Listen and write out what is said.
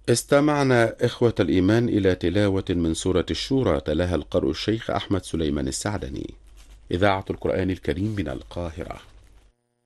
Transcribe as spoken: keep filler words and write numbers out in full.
استمعنا إخوة الإيمان إلى تلاوة من سورة الشورى تلاها القارئ الشيخ أحمد سليمان السعدني. إذاعة القرآن الكريم من القاهرة.